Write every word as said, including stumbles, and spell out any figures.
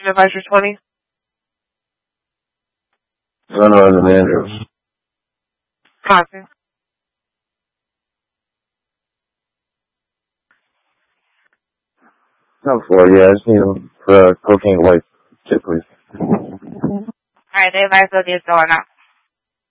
Advisor twenty. Sunrise and Andrews. Copy. No, for yeah, I just need him for uh, cocaine white. Kid, please. Alright, the advisor is going up.